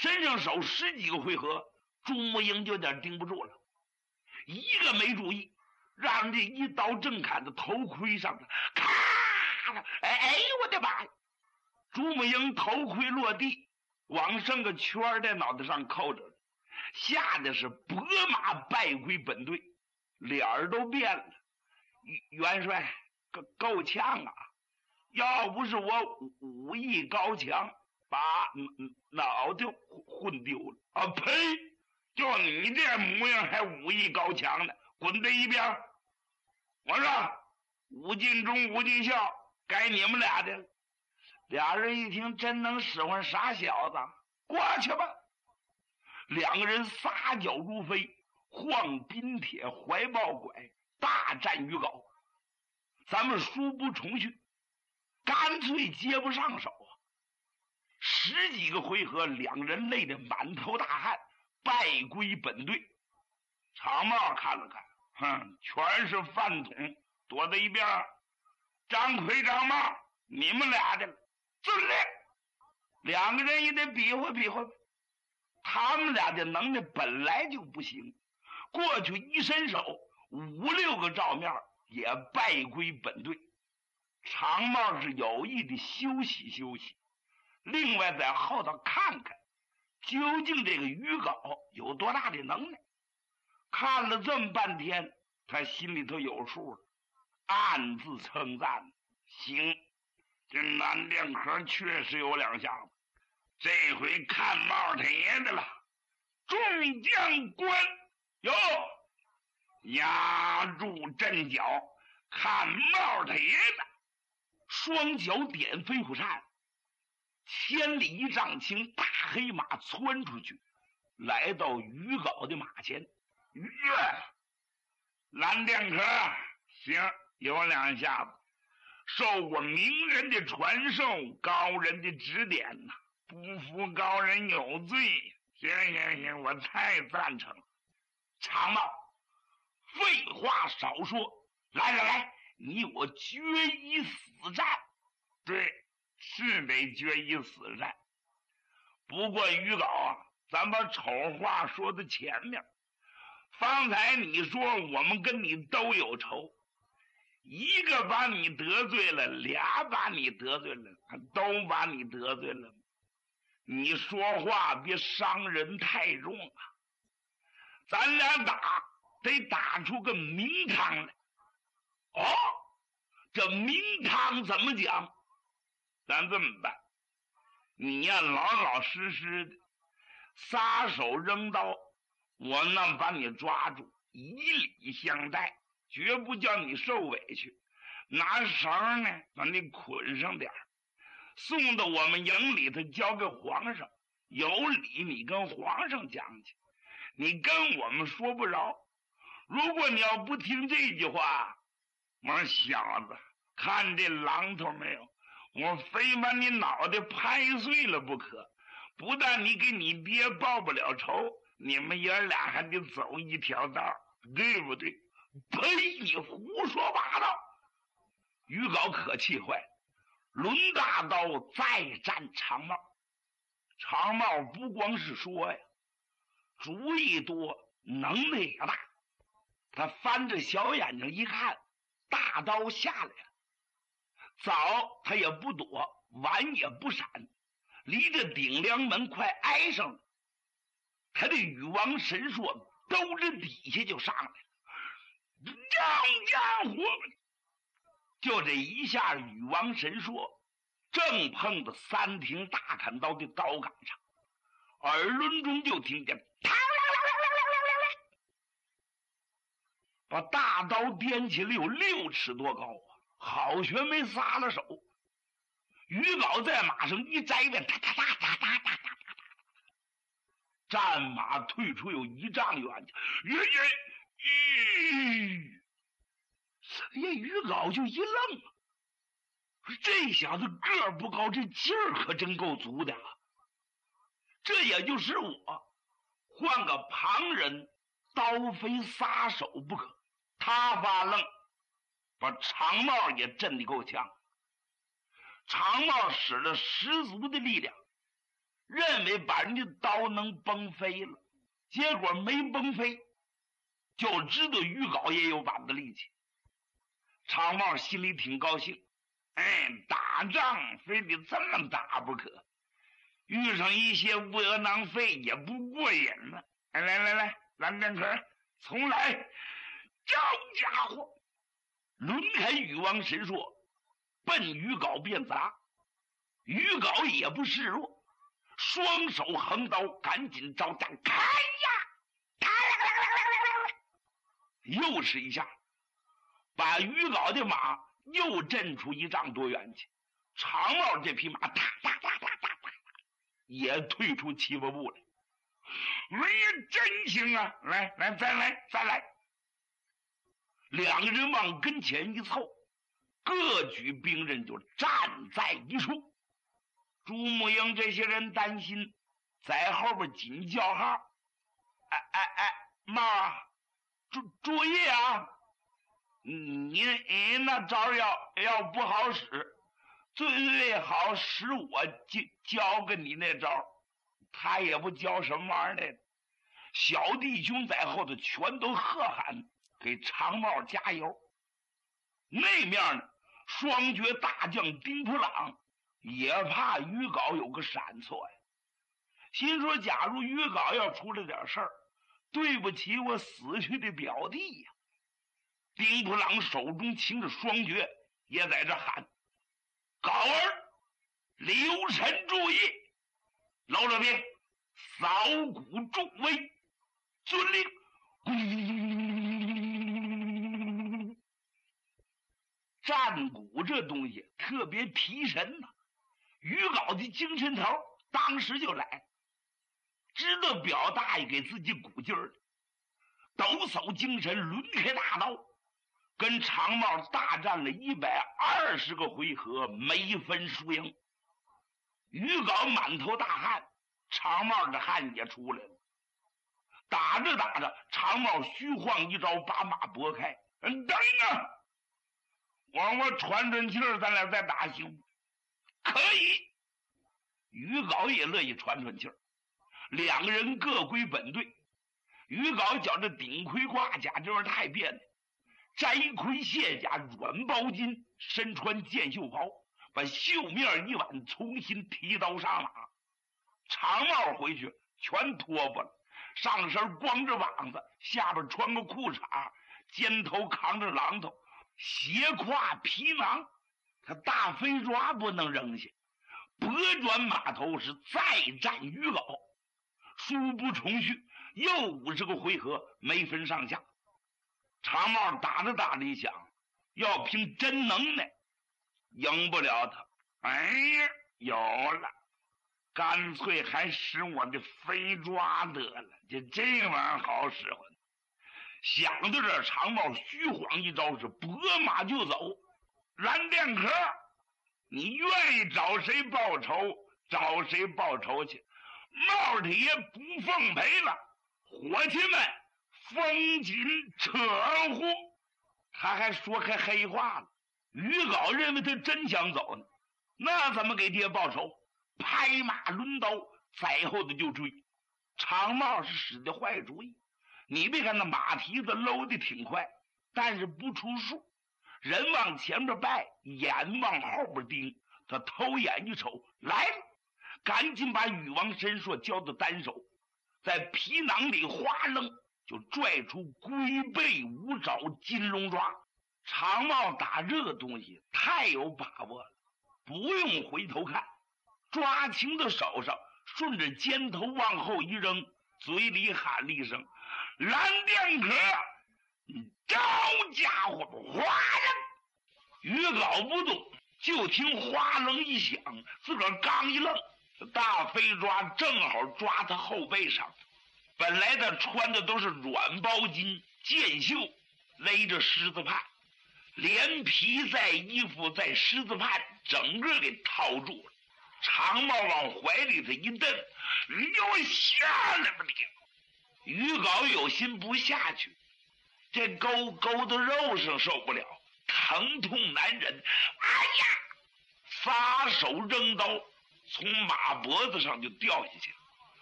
身上手10几个回合，朱木英就有点顶不住了，一个没注意，让这一刀正砍到头盔上了，咔！哎呦我的妈呀！朱木英头盔落地，往上个圈在脑袋上扣着，吓得是拨马败归本队，脸儿都变了。元帅，够呛啊！要不是我武艺高强，把脑袋混丢了啊！呸！就你这模样还武艺高强呢，滚在一边！我说武进忠、武进孝，该你们俩的了。俩人一听，真能使唤傻小子，过去吧。两个人撒脚如飞，晃冰铁，怀抱拐，大战于皋。咱们书不重叙，干脆接不上手啊！10几个回合，两人累得满头大汗，败归本队。长帽看了看，全是饭桶，躲在一边。张奎、张帽，你们俩的遵令。两个人也得比划比划。他们俩的能耐本来就不行，过去一伸手，5、6个照面也败归本队。长帽是有意的休息休息，另外在后头看看究竟这个于皋有多大的能耐。看了这么半天，他心里头有数了，暗自称赞：行，这蓝剑客确实有两下子，这回看帽太爷的了。众将官哟，压住阵脚，看帽太爷的。双脚点飞虎扇，千里一丈青大黑马窜出去，来到于皋的马前。蓝剑客，行，有两下子，受过名人的传授，高人的指点呐，不服高人有罪。行，我太赞成了。长帽，废话少说，来，你我决一死战。对，是得决一死战。不过于皋啊，咱把丑话说到前面。方才你说我们跟你都有仇，一个把你得罪了，俩把你得罪了，都把你得罪了。你说话别伤人太重啊！咱俩打得打出个名堂来。哦，这名堂怎么讲？咱这么办，你呀老老实实的撒手扔刀，我那把你抓住，以礼相待，绝不叫你受委屈。拿绳呢把你捆上点，送到我们营里头交给皇上，有理你跟皇上讲去，你跟我们说不着。如果你要不听这句话，我小子看这榔头没有，我非把你脑袋拍碎了不可。不但你给你爹报不了仇，你们爷俩还得走一条道，对不对？呸！你胡说八道！于皋可气坏了，抡大刀再战长帽。长帽不光是说呀，主意多，能耐也大。他翻着小眼睛一看，大刀下来了，早他也不躲，晚也不闪，离着顶梁门快挨上了。他的禹王神硕兜着底下就上来了，家伙！就这一下，禹王神硕正碰到三挺大砍刀的刀杆上，耳轮中就听见把大刀掂起来有6尺多高啊！好悬没撒了手。于皋在马上一摘鞭，哒哒哒哒哒哒哒，战马退出有1丈远。于皋就一愣，说这小子个儿不高，这劲儿可真够足的啊！这也就是我，换个旁人，刀非撒手不可。他发愣，把长帽也震得够呛。长帽使了10足的力量， 认为把人家刀能崩飞了，结果没崩飞，就知道于皋也有把子力气。常茂心里挺高兴，打仗非得这么打不可，遇上一些窝囊废也不过瘾了。来，蓝剑客，重来！这家伙抡开禹王神硕，奔于皋便砸。于皋也不示弱，双手横刀，赶紧招架，开呀！又是一下，把于皋的马又震出1丈多远去。常茂这匹马哒也退出7八步来。哎呀，真行啊！来，再来！两个人往跟前一凑，各举兵刃就站在一处。朱木英这些人担心，在后边紧叫号：“茂啊，注意啊！你那招要不好使，最好使我教给你那招。”他也不教什么玩意儿的，小弟兄在后头全都喝喊，给常茂加油。那面呢，双绝大将丁普朗也怕于皋有个闪错呀，心说假如于皋要出了点事儿，对不起我死去的表弟呀。丁普朗手中擎着双绝，也在这喊：“皋儿，留神注意！老者兵，扫鼓助威，遵令！”战鼓这东西特别提神呐，于皋的精神头当时就来，知道表大爷给自己鼓劲儿了，抖擞精神，抡开大刀，跟常茂大战了120个回合，没分输赢。于皋满头大汗，常茂的汗也出来了。打着，常茂虚晃一招，把马拨开。等等，我喘气儿，咱俩再打行？可以。于皋也乐意喘气儿，两个人各归本队。于皋觉着顶盔挂甲这玩意儿太别扭，摘盔卸甲，软包巾，身穿箭袖袍，把袖面一挽，重新提刀上马。常茂回去全脱不了，上身光着膀子，下边穿个裤衩，肩头扛着榔头，斜挎皮囊。他大飞抓不能扔下，拨转马头是再战于皋，殊不重续，又50个回合没分上下。常茂打着一想，要凭真能耐赢不了他。哎呀，有了，干脆还使我的飞抓得了，就这玩意儿好使唤。想到这，常茂虚晃一招，是拨马就走。蓝剑客，你愿意找谁报仇，找谁报仇去。茂太爷不奉陪了，伙计们封紧扯呼。他还说开黑话了。于皋认为他真想走呢，那怎么给爹报仇？拍马抡刀，在后头就追。常茂是使的坏主意，你别看那马蹄子搂的挺快，但是不出数，人往前边拜，眼往后边盯，他偷眼一瞅来了，赶紧把禹王神硕交到单手，在皮囊里哗楞就拽出龟背5爪金龙抓。常茂打这个东西太有把握了，不用回头看，抓轻的手上，顺着肩头往后一扔，嘴里喊了一声：“蓝剑客，招家伙！”哗楞，于皋不动，就听哗楞一响，自个儿刚一愣，大飞抓正好抓他后背上。本来他穿的都是软包巾，箭袖勒着狮子畔，连皮在衣服在狮子畔整个给套住了。常茂往怀里头一蹬：“你给我下来吧你！”于皋有心不下去，这勾的肉上受不了，疼痛难忍。哎呀！撒手扔刀， 从马脖子上就掉下去了。